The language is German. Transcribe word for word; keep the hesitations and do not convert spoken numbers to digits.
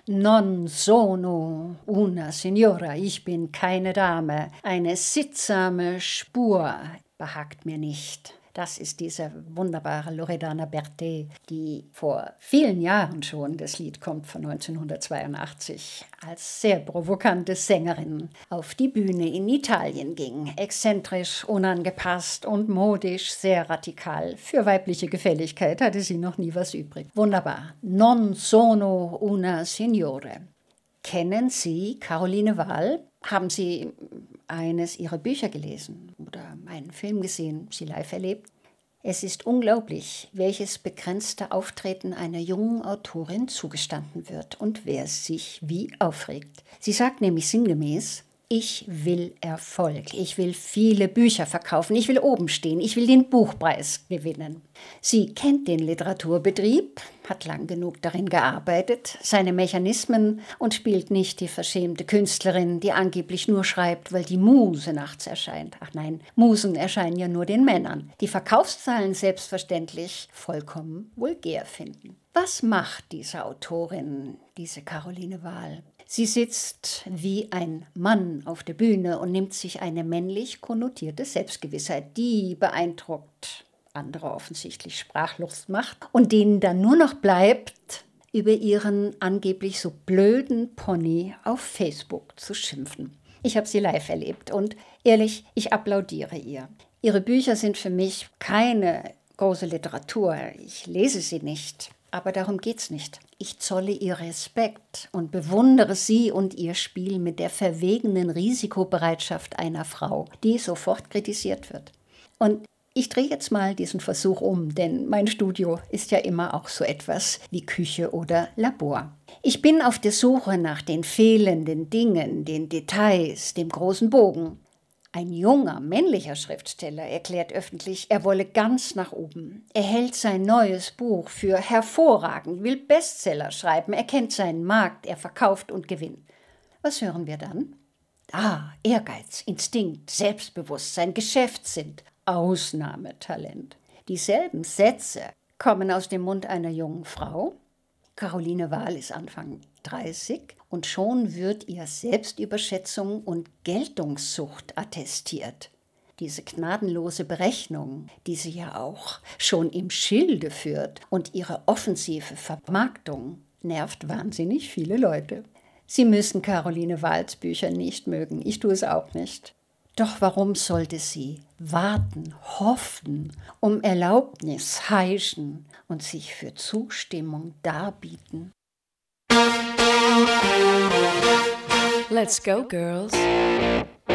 Non sono una signora, ich bin keine Dame. Eine sittsame Spur behagt mir nicht. Das ist diese wunderbare Loredana Berthet, die vor vielen Jahren schon, das Lied kommt von neunzehnhundertzweiundachtzig, als sehr provokante Sängerin auf die Bühne in Italien ging. Exzentrisch, unangepasst und modisch, sehr radikal. Für weibliche Gefälligkeit hatte sie noch nie was übrig. Wunderbar. Non sono una signore. Kennen Sie Caroline Wahl? Haben Sie eines ihrer Bücher gelesen oder einen Film gesehen, sie live erlebt? Es ist unglaublich, welches begrenzte Auftreten einer jungen Autorin zugestanden wird und wer sich wie aufregt. Sie sagt nämlich sinngemäß: Ich will Erfolg, ich will viele Bücher verkaufen, ich will oben stehen, ich will den Buchpreis gewinnen. Sie kennt den Literaturbetrieb, hat lang genug darin gearbeitet, seine Mechanismen und spielt nicht die verschämte Künstlerin, die angeblich nur schreibt, weil die Muse nachts erscheint. Ach nein, Musen erscheinen ja nur den Männern, die Verkaufszahlen selbstverständlich vollkommen vulgär finden. Was macht diese Autorin, diese Caroline Wahl? Sie sitzt wie ein Mann auf der Bühne und nimmt sich eine männlich konnotierte Selbstgewissheit, die beeindruckt, andere offensichtlich sprachlos macht und denen dann nur noch bleibt, über ihren angeblich so blöden Pony auf Facebook zu schimpfen. Ich habe sie live erlebt und ehrlich, ich applaudiere ihr. Ihre Bücher sind für mich keine große Literatur, ich lese sie nicht. Aber darum geht's nicht. Ich zolle ihr Respekt und bewundere sie und ihr Spiel mit der verwegenen Risikobereitschaft einer Frau, die sofort kritisiert wird. Und ich drehe jetzt mal diesen Versuch um, denn mein Studio ist ja immer auch so etwas wie Küche oder Labor. Ich bin auf der Suche nach den fehlenden Dingen, den Details, dem großen Bogen. Ein junger, männlicher Schriftsteller erklärt öffentlich, er wolle ganz nach oben. Er hält sein neues Buch für hervorragend, will Bestseller schreiben, er kennt seinen Markt, er verkauft und gewinnt. Was hören wir dann? Ah, Ehrgeiz, Instinkt, Selbstbewusstsein, Geschäftssinn, Ausnahmetalent. Dieselben Sätze kommen aus dem Mund einer jungen Frau. Caroline Wahl ist Anfang dreißig und schon wird ihr Selbstüberschätzung und Geltungssucht attestiert. Diese gnadenlose Berechnung, die sie ja auch schon im Schilde führt, und ihre offensive Vermarktung nervt wahnsinnig viele Leute. Sie müssen Caroline Wahls Bücher nicht mögen, ich tue es auch nicht. Doch warum sollte sie warten, hoffen, um Erlaubnis heischen und sich für Zustimmung darbieten? Let's go, girls.